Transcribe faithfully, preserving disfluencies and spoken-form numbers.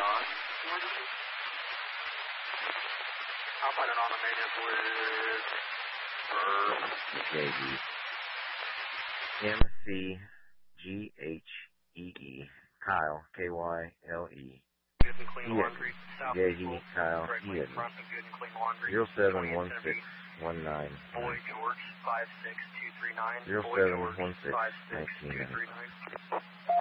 I'll put it on a maintenance with J D. M C G H E E. Kyle, K Y L E. Good and clean laundry. J D. Kyle, E. Zero seven one six one nine. Boy George five six two three nine. Zero seven one six nineteen ninety.